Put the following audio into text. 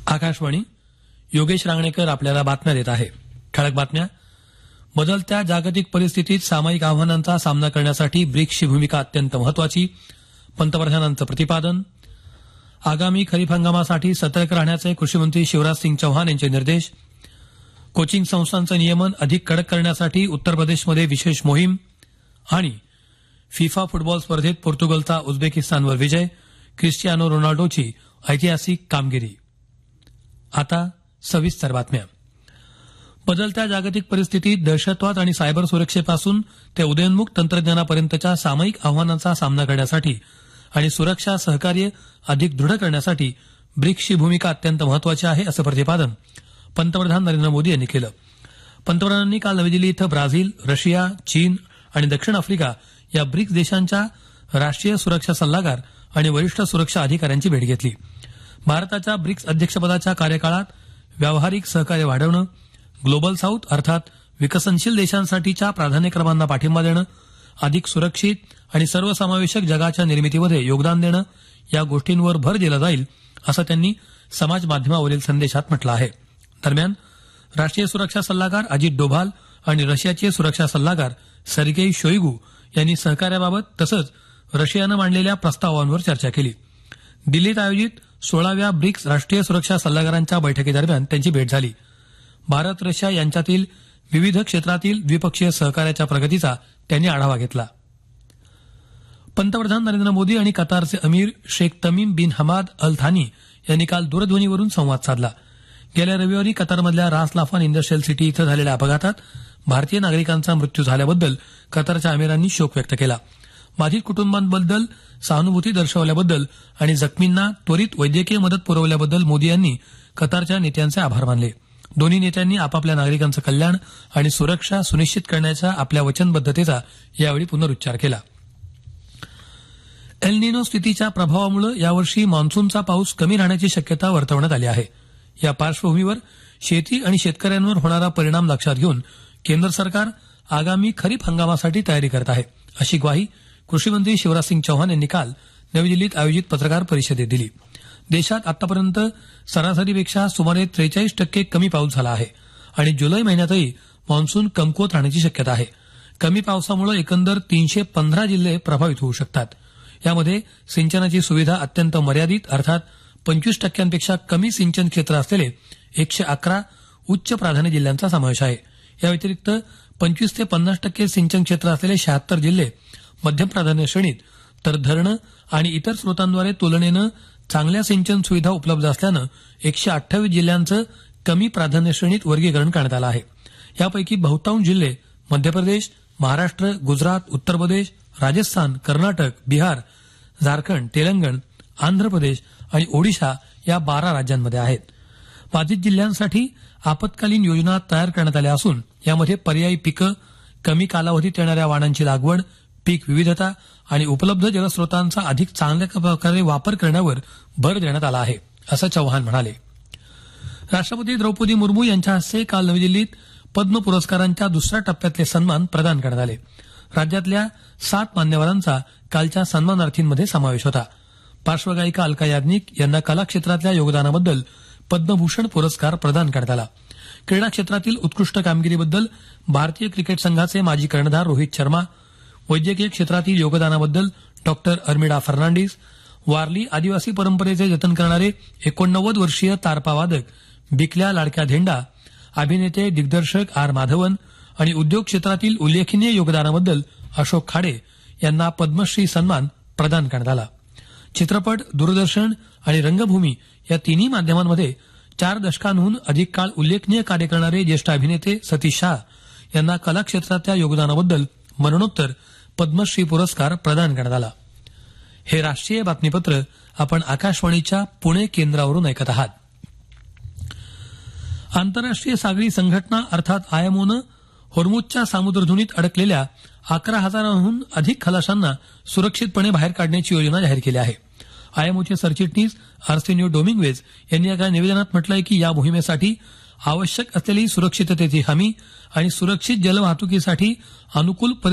आकाशवाणी. योगेश रांगणेकर आपल्याला बातम्या देत आहे. ठळक बातम्या. बदलत्या जागतिक परिस्थितीत सामायिक आव्हानांचा सामना करण्यासाठी ब्रिक्सची भूमिका अत्यंत महत्वाची, पंतप्रधानांचं प्रतिपादन. आगामी खरीप हंगामासाठी सतर्क राहण्याचे कृषीमंत्री शिवराज सिंग चौहान यांचे निर्देश. कोचिंग संस्थांचं नियमन अधिक कडक करण्यासाठी उत्तर प्रदेशमध्ये विशेष मोहीम. आणि फिफा फुटबॉल स्पर्धेत पोर्तुगलचा उझबेकिस्तानवर विजय, क्रिस्टियानो रोनाल्डोची ऐतिहासिक कामगिरी. आता सविस्तर बातम्या. बदलत्या जागतिक परिस्थितीत दहशतवाद आणि सायबर सुरक्षेपासून ते उदयोन्मुख तंत्रज्ञानापर्यंतच्या सामायिक आव्हानांचा सामना करण्यासाठी आणि सुरक्षा सहकार्य अधिक दृढ करण्यासाठी ब्रिक्सची भूमिका अत्यंत महत्वाची आहे, असं प्रतिपादन पंतप्रधान नरेंद्र मोदी यांनी केलं. पंतप्रधानांनी काल नवी दिल्ली इथं ब्राझील, रशिया, चीन आणि दक्षिण आफ्रिका या ब्रिक्स देशांच्या राष्ट्रीय सुरक्षा सल्लागार आणि वरिष्ठ सुरक्षा अधिकाऱ्यांची भेट घेतली. भारताच्या ब्रिक्स अध्यक्षपदाच्या कार्यकाळात व्यावहारिक सहकार्य वाढवणं, ग्लोबल साऊथ अर्थात विकसनशील देशांसाठीच्या प्राधान्यक्रमांना पाठिंबा देणं, अधिक सुरक्षित आणि सर्वसमावेशक जगाच्या निर्मितीमध्ये योगदान देणं या गोष्टींवर भर दिला जाईल, असं त्यांनी समाज माध्यमावरील संदेशात म्हटलं आहे. दरम्यान राष्ट्रीय सुरक्षा सल्लागार अजित डोभाल आणि रशियाचे सुरक्षा सल्लागार सर्गेई शोईगू यांनी सहकार्याबाबत तसंच रशियानं मांडलेल्या प्रस्तावांवर चर्चा केली. दिल्लीत आयोजित 16व्या ब्रिक्स राष्ट्रीय सुरक्षा सल्लागारांच्या बैठकीदरम्यान त्यांची भेट झाली. भारत रशिया यांच्यातील विविध क्षेत्रातील द्विपक्षीय सहकार्याच्या प्रगतीचा त्यांनी आढावा घेतला. पंतप्रधान नरेंद्र मोदी आणि कतारचे अमीर शेख तमीम बिन हमाद अल थानी यांनी काल दूरध्वनीवरून संवाद साधला. गेल्या रविवारी कतारमधल्या रास लाफान इंडस्ट्रियल सिटी इथं झालेल्या अपघातात भारतीय नागरिकांचा मृत्यू झाल्याबद्दल कतारच्या अमिरांनी शोक व्यक्त केला. बाधित कुटुंबांबद्दल सहानुभूती दर्शवल्याबद्दल आणि जखमींना त्वरित वैद्यकीय मदत पुरवल्याबद्दल मोदी यांनी कतारच्या नेत्यांचे आभार मानले. दोन्ही नेत्यांनी आपापल्या नागरिकांचं कल्याण आणि सुरक्षा सुनिश्चित करण्याच्या आपल्या वचनबद्धतेचा यावेळी पुनरुच्चार केला. एल निनो स्थितीच्या प्रभावामुळे यावर्षी मान्सूनचा पाऊस कमी राहण्याची शक्यता वर्तवण्यात आली आहे. या पार्श्वभूमीवर शेती आणि शेतकऱ्यांवर होणारा परिणाम लक्षात घेऊन केंद्र सरकार आगामी खरीप हंगामासाठी तयारी करत आहे, अशी ग्वाही कृषीमंत्री शिवराज सिंग चौहान यांनी काल नवी दिल्लीत आयोजित पत्रकार परिषदेत दिली. देशात आतापर्यंत सरासरीपेक्षा सुमारे 43% कमी पाऊस झाला आहे आणि जुलै महिन्यातही मान्सून कमकुवत राहण्याची शक्यता आहे. कमी पावसामुळे एकंदर 315 जिल्हे प्रभावित होऊ शकतात. यामध्ये सिंचनाची सुविधा अत्यंत मर्यादित अर्थात 25%पेक्षा कमी सिंचन क्षेत्र असलेले 111 उच्च प्राधान्य जिल्ह्यांचा समावेश आहे. या व्यतिरिक्त 25 ते 50% सिंचन क्षेत्र असलेले 76 जिल्हे मध्यम प्राधान्य श्रेणीत, तर धरणं आणि इतर स्रोतांद्वारे तुलनेनं चांगल्या सिंचन सुविधा उपलब्ध असल्यानं 128 जिल्ह्यांचं कमी प्राधान्य श्रेणीत वर्गीकरण करण्यात आलं आहे. यापैकी बहुतांश जिल्हे मध्य प्रदेश, महाराष्ट्र, गुजरात, उत्तर प्रदेश, राजस्थान, कर्नाटक, बिहार, झारखंड, तेलंगण, आंध्र प्रदेश आणि ओडिशा या 12 राज्यांमध्ये आहेत. बाधित जिल्ह्यांसाठी आपत्कालीन योजना तयार करण्यात आल्या असून यामध्ये पर्यायी पिकं, कमी कालावधीत येणाऱ्या वाणांची लागवड, पीक विविधता आणि उपलब्ध जलस्रोतांचा अधिक चांगल्या प्रकारे वापर करण्यावर भर देण्यात आला आहे, असं चौहान म्हणाले. राष्ट्रपती द्रौपदी मुर्मू यांच्या हस्ते काल नवी दिल्लीत पद्म पुरस्कारांच्या दुसऱ्या टप्प्यातले सन्मान प्रदान करण्यात आले. राज्यातल्या 7 मान्यवरांचा कालच्या सन्मानार्थींमध्ये समावेश होता. पार्श्वगायिका अलका याज्ञिक यांना कला क्षेत्रातल्या योगदानाबद्दल पद्मभूषण पुरस्कार प्रदान करण्यात आला. क्रीडा क्षेत्रातील उत्कृष्ट कामगिरीबद्दल भारतीय क्रिकेट संघाचे माजी कर्णधार रोहित शर्मा, वैद्यकीय क्षेत्रातील योगदानाबद्दल डॉक्टर अर्मिडा फर्नांडिस, वारली आदिवासी परंपरेचे जतन करणारे 89 वर्षीय तारपावादक बिकल्या लाडक्या धेंडा, अभिनेते दिग्दर्शक आर माधवन आणि उद्योग क्षेत्रातील उल्लेखनीय योगदानाबद्दल अशोक खाडे यांना पद्मश्री सन्मान प्रदान करण्यात आला. चित्रपट, दूरदर्शन आणि रंगभूमी या तिन्ही माध्यमांमध्ये 4 दशकांहून अधिक काळ उल्लेखनीय कार्य करणारे ज्येष्ठ अभिनेते सतीश शाह यांना कला क्षेत्रातल्या योगदानाबद्दल मरणोत्तर पद्मश्री पुरस्कार प्रदान करण्यात आला. हे राष्ट्रीय बातमीपत्र आपण आकाशवाणीच्या पुणे केंद्रावरून ऐकत आहात. आंतरराष्ट्रीय सागरी संघटना अर्थात आयएमओनं होर्मुझच्या सामुद्रधुनीत अडकलेल्या 11,000हून अधिक खलाशांना सुरक्षितपणे बाहेर काढण्याची योजना जाहीर केली आहे. आयएमओचे सरचिटणीस आर्सेनियो डोमिंग्वेज यांनी एका निवेदनात म्हटलंय की या मोहिमेसाठी आवश्यक असलेली सुरक्षिततेची हमी आणि सुरक्षित जलवाहतुकीसाठी अनुकूल